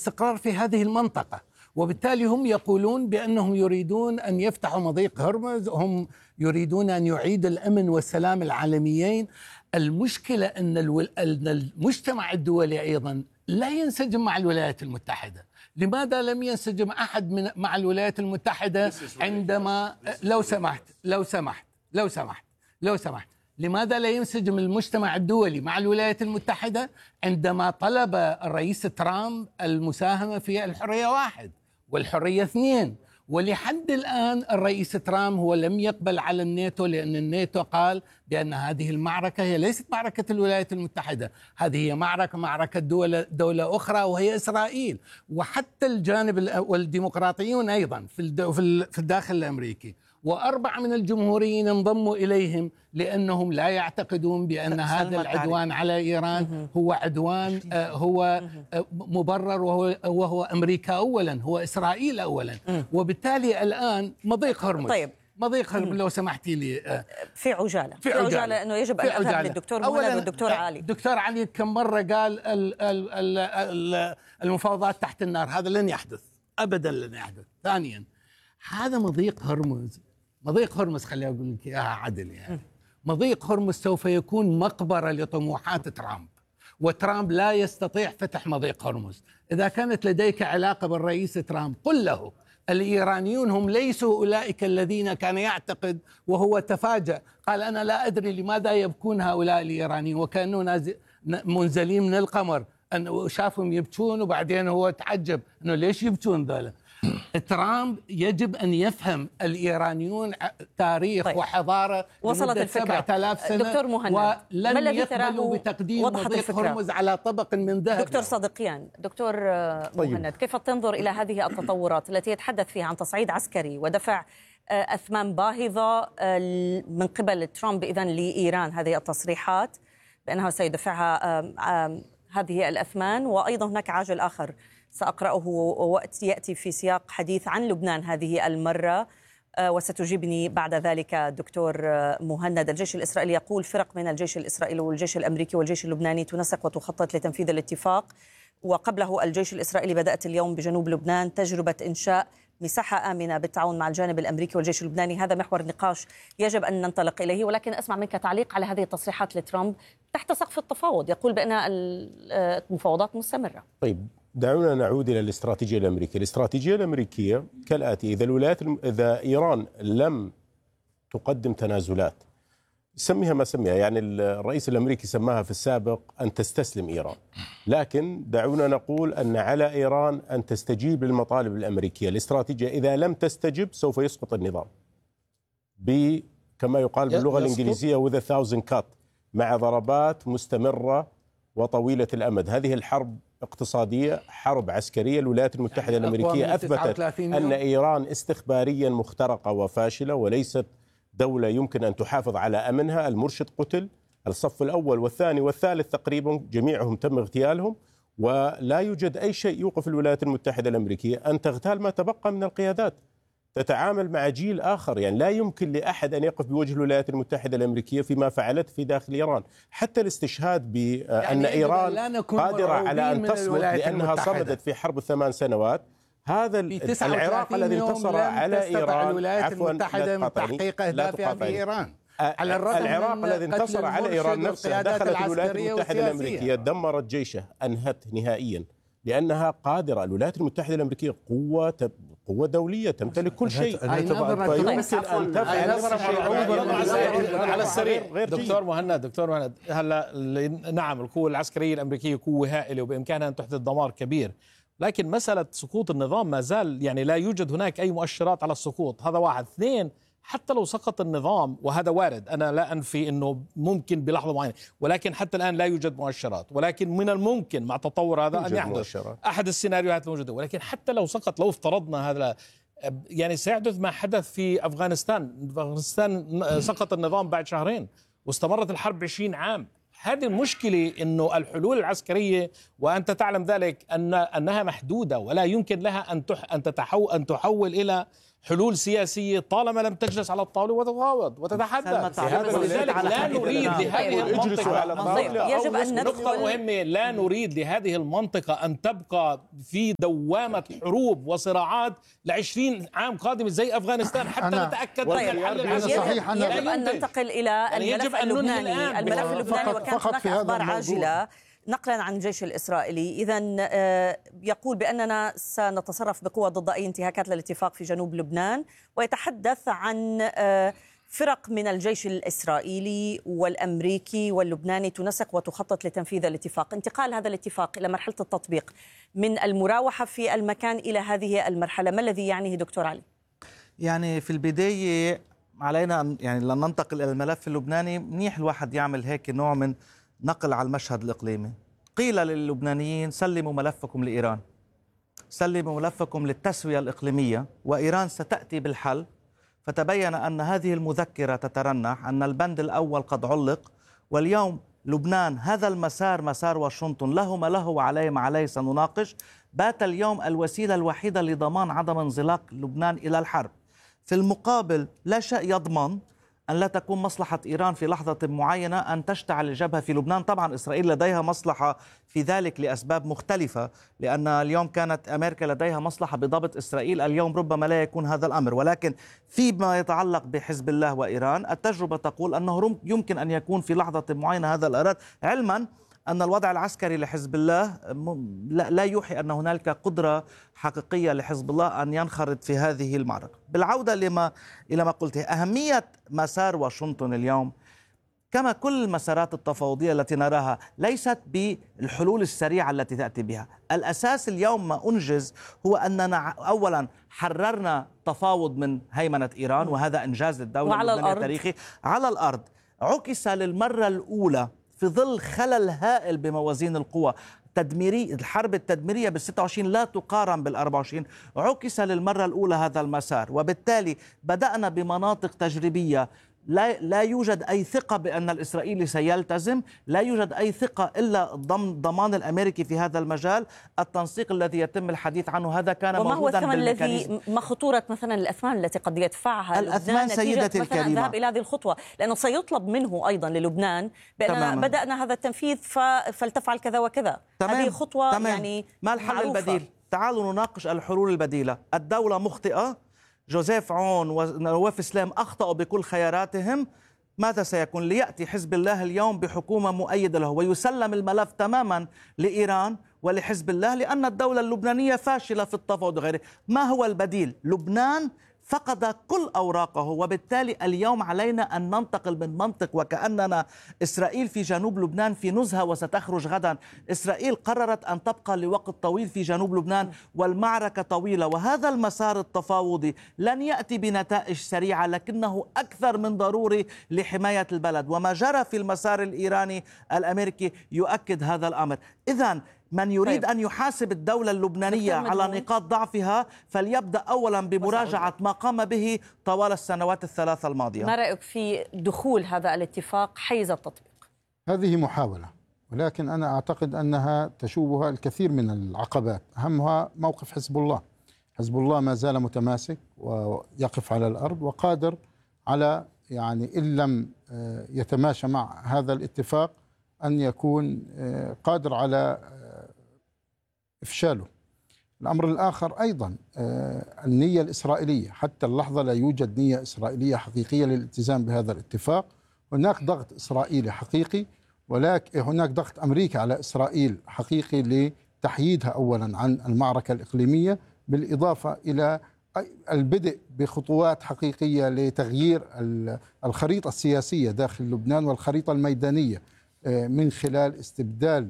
الاستقرار في هذه المنطقة، وبالتالي هم يقولون بأنهم يريدون أن يفتحوا مضيق هرمز، هم يريدون أن يعيدوا الأمن والسلام العالميين. المشكلة أن المجتمع الدولي أيضا لا ينسجم مع الولايات المتحدة. لماذا لم ينسجم أحد مع الولايات المتحدة عندما لو سمحت لماذا لا ينسجم المجتمع الدولي مع الولايات المتحدة عندما طلب الرئيس ترامب المساهمة في الحرية 1 والحرية 2؟ ولحد الآن الرئيس ترامب هو لم يقبل على الناتو، لأن الناتو قال بأن هذه المعركة هي ليست معركة الولايات المتحدة، هذه هي معركة دولة أخرى وهي إسرائيل. وحتى الجانب والديمقراطيون أيضا في الداخل الأمريكي، و4 من الجمهوريين انضموا إليهم لأنهم لا يعتقدون بأن هذا العدوان على إيران هو عدوان هو مبرر، وهو أمريكا أولا، هو إسرائيل أولا. وبالتالي الآن مضيق هرمز. طيب مضيق هرمز لو سمحتي لي في عجالة أنه يجب أن أذهب للدكتور مهند والدكتور علي. الدكتور علي كم مرة قال المفاوضات تحت النار، هذا لن يحدث أبدا، لن يحدث. ثانيا هذا مضيق هرمز خليني أقول لك إياها عدل، يعني مضيق هرمز سوف يكون مقبرة لطموحات ترامب، وترامب لا يستطيع فتح مضيق هرمز. إذا كانت لديك علاقة بالرئيس ترامب قل له الإيرانيون هم ليسوا أولئك الذين كان يعتقد، وهو تفاجأ قال أنا لا أدري لماذا يبكون هؤلاء الإيرانيين، وكانوا منزلين من القمر، أنه شافهم يبكون وبعدين هو تعجب أنه ليش يبكون ذولا. ترامب يجب أن يفهم الإيرانيون تاريخ وحضارة وصلت الفكرة 7000 سنة، دكتور مهند ولن يقبلوا بتقديم مضيق هرمز على طبق من ذهب. دكتور صديقيان، دكتور مهند، كيف تنظر إلى هذه التطورات التي يتحدث فيها عن تصعيد عسكري ودفع أثمان باهظة من قبل ترامب إذن لإيران، هذه التصريحات بأنه سيدفعها هذه الأثمان، وأيضا هناك عاجل آخر سأقرأه وقت يأتي في سياق حديث عن لبنان هذه المرة، وستجيبني بعد ذلك دكتور مهند. الجيش الإسرائيلي يقول فرق من الجيش الإسرائيلي والجيش الأمريكي والجيش اللبناني تنسق وتخطط لتنفيذ الاتفاق، وقبله الجيش الإسرائيلي بدأت اليوم بجنوب لبنان تجربة إنشاء مساحة آمنة بالتعاون مع الجانب الأمريكي والجيش اللبناني. هذا محور نقاش يجب أن ننطلق إليه، ولكن أسمع منك تعليق على هذه التصريحات لترامب تحت سقف التفاوض، يقول بأن المفاوضات مستمرة. طيب دعونا نعود إلى الاستراتيجية الأمريكية. الاستراتيجية الأمريكية كالآتي: إذا إيران لم تقدم تنازلات، سميها ما سميها، يعني الرئيس الأمريكي سماها في السابق أن تستسلم إيران، لكن دعونا نقول أن على إيران أن تستجيب للمطالب الأمريكية. الاستراتيجية إذا لم تستجب سوف يسقط النظام كما يقال باللغة الإنجليزية with a thousand cut، مع ضربات مستمرة وطويلة الأمد. هذه الحرب اقتصادية، حرب عسكرية. الولايات المتحدة الأمريكية أثبتت أن إيران استخباريا مخترقة وفاشلة وليست دولة يمكن أن تحافظ على أمنها. المرشد قتل، الصف الأول والثاني والثالث تقريبا جميعهم تم اغتيالهم، ولا يوجد أي شيء يوقف الولايات المتحدة الأمريكية أن تغتال ما تبقى من القيادات، تتعامل مع جيل آخر. يعني لا يمكن لأحد أن يقف بوجه الولايات المتحدة الأمريكية فيما فعلت في داخل إيران. حتى الاستشهاد بأن إيران قادرة على أن تصمد لأنها صمدت في حرب 8 سنوات. هذا العراق الذي انتصر على إيران، الولايات المتحدة من تحقيق أهدافها في إيران، على الرغم العراق الذي انتصر على إيران نفسه، دخلت الولايات المتحدة الأمريكية دمرت جيشه، أنهت نهائيا، لأنها قادرة. الولايات المتحدة الأمريكية قوة دولية تمتلك كل شيء، فيمكن أن تفعل على السريع. دكتور مهند، هلا نعم القوة العسكرية الأمريكية قوة هائلة وبإمكانها أن تحدث دمار كبير، لكن مسألة سقوط النظام ما زال، يعني لا يوجد هناك أي مؤشرات على السقوط. هذا واحد. اثنين، حتى لو سقط النظام، وهذا وارد، أنا لا أنفي أنه ممكن بلحظة معينة، ولكن حتى الآن لا يوجد مؤشرات، ولكن من الممكن مع تطور هذا أن يحدث أحد السيناريوهات الموجودة. ولكن حتى لو سقط، لو افترضنا هذا، يعني سيحدث ما حدث في أفغانستان. سقط النظام بعد شهرين واستمرت الحرب 20 عام. هذه المشكلة، أنه الحلول العسكرية، وأنت تعلم ذلك، أنها محدودة ولا يمكن لها أن تحول إلى حلول سياسية طالما لم تجلس على الطاولة وتتفاوض وتتحدث. لذلك لا نريد لهذه المنطقة، يجب أن نقطة مهمة، لا نريد لهذه المنطقة أن تبقى في دوامة حروب وصراعات ل20 عام قادمة زي أفغانستان حتى نتأكد من الحل العسكري. يجب أن ننتقل إلى الملف اللبناني. الملف اللبناني وكانت هناك أخبار عاجلة نقلا عن الجيش الإسرائيلي. إذن يقول بأننا سنتصرف بقوة ضد أي انتهاكات للاتفاق في جنوب لبنان، ويتحدث عن فرق من الجيش الإسرائيلي والأمريكي واللبناني تنسق وتخطط لتنفيذ الاتفاق. انتقال هذا الاتفاق إلى مرحلة التطبيق من المراوحة في المكان إلى هذه المرحلة، ما الذي يعنيه دكتور علي؟ يعني في البداية علينا أن لن ننتقل إلى الملف اللبناني، منيح الواحد يعمل هيك نوع من نقل على المشهد الإقليمي. قيل للبنانيين سلموا ملفكم لإيران، سلموا ملفكم للتسوية الإقليمية وإيران ستأتي بالحل. فتبين أن هذه المذكرة تترنح أن البند الأول قد علق، واليوم لبنان هذا المسار مسار واشنطن، له ما له وعليه ما عليه سنناقش. بات اليوم الوسيلة الوحيدة لضمان عدم انزلاق لبنان إلى الحرب. في المقابل لا شيء يضمن أن لا تكون مصلحة إيران في لحظة معينة أن تشتعل الجبهة في لبنان. طبعا إسرائيل لديها مصلحة في ذلك لأسباب مختلفة، لأن اليوم كانت أمريكا لديها مصلحة بضبط إسرائيل، اليوم ربما لا يكون هذا الأمر. ولكن فيما يتعلق بحزب الله وإيران التجربة تقول أنه يمكن أن يكون في لحظة معينة هذا الإرادة، علما أن الوضع العسكري لحزب الله لا يوحي أن هنالك قدرة حقيقية لحزب الله أن ينخرط في هذه المعركة. بالعودة إلى ما قلته، أهمية مسار واشنطن اليوم كما كل المسارات التفاوضية التي نراها ليست بالحلول السريعة التي تأتي بها. الأساس اليوم ما أنجز هو أننا أولا حررنا تفاوض من هيمنة إيران، وهذا إنجاز للدولة اللبنانية التاريخي. على الأرض عكس للمرة الأولى في ظل خلل هائل بموازين القوى الحرب التدميرية بال26 لا تقارن بال24، عكس للمرة الأولى هذا المسار. وبالتالي بدأنا بمناطق تجريبية لا يوجد أي ثقة بأن الإسرائيلي سيلتزم، لا يوجد أي ثقة إلا ضمان الأمريكي في هذا المجال. التنسيق الذي يتم الحديث عنه هذا كان موجودا. وما هو الثمن الذي، ما خطورة مثلا الأثمان التي قد يدفعها الأثمان سيدتي الكريمة الذهاب إلى هذه الخطوة؟ لأنه سيطلب منه أيضا للبنان بأننا بدأنا هذا التنفيذ فلتفعل كذا وكذا. هذه خطوة يعني ما الحل البديل؟ تعالوا نناقش الحلول البديلة. الدولة مخطئة، جوزيف عون ونواف سلام أخطأوا بكل خياراتهم. ماذا سيكون؟ ليأتي حزب الله اليوم بحكومة مؤيدة له ويسلم الملف تماما لإيران ولحزب الله، لأن الدولة اللبنانية فاشلة في التفاوض وغيره. ما هو البديل؟ لبنان فقد كل أوراقه، وبالتالي اليوم علينا أن ننتقل من منطق وكأننا إسرائيل في جنوب لبنان في نزهة وستخرج غدا. إسرائيل قررت أن تبقى لوقت طويل في جنوب لبنان والمعركة طويلة، وهذا المسار التفاوضي لن يأتي بنتائج سريعة، لكنه أكثر من ضروري لحماية البلد. وما جرى في المسار الإيراني الأمريكي يؤكد هذا الأمر. إذن من يريد أن يحاسب الدولة اللبنانية على نقاط ضعفها فليبدأ أولا بمراجعة ما قام به طوال السنوات الثلاثة الماضية. ما رأيك في دخول هذا الاتفاق حيز التطبيق؟ هذه محاولة، ولكن أنا أعتقد أنها تشوبها الكثير من العقبات، أهمها موقف حزب الله. حزب الله ما زال متماسك ويقف على الأرض وقادر على، يعني إن لم يتماشى مع هذا الاتفاق، أن يكون قادر على إفشاله. الأمر الآخر أيضا النية الإسرائيلية، حتى اللحظة لا يوجد نية إسرائيلية حقيقية للالتزام بهذا الاتفاق. هناك ضغط إسرائيلي حقيقي، ولكن هناك ضغط أمريكي على إسرائيل حقيقي لتحييدها أولا عن المعركة الإقليمية، بالإضافة إلى البدء بخطوات حقيقية لتغيير الخريطة السياسية داخل لبنان والخريطة الميدانية من خلال استبدال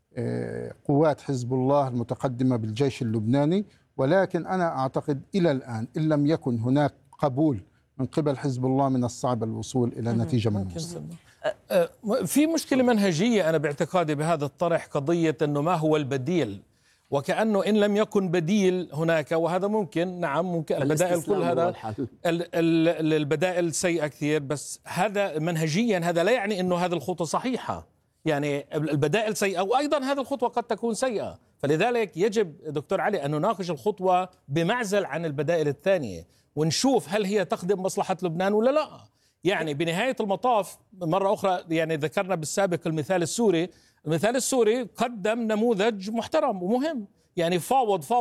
قوات حزب الله المتقدمة بالجيش اللبناني. ولكن أنا أعتقد إلى الآن إن لم يكن هناك قبول من قبل حزب الله من الصعب الوصول إلى نتيجة ملموسة. في مشكلة منهجية أنا باعتقادي بهذا الطرح، قضية أنه ما هو البديل، وكأنه إن لم يكن بديل هناك، وهذا ممكن، نعم ممكن البدائل كل هذا البدائل سيئة كثير، بس هذا منهجيا هذا لا يعني أنه هذه الخطوة صحيحة. يعني البدائل سيئة، وأيضا هذه الخطوة قد تكون سيئة، فلذلك يجب دكتور علي أن نناقش الخطوة بمعزل عن البدائل الثانية، ونشوف هل هي تخدم مصلحة لبنان ولا لا. يعني بنهاية المطاف مرة أخرى، يعني ذكرنا بالسابق المثال السوري، المثال السوري قدم نموذج محترم ومهم، يعني فاوض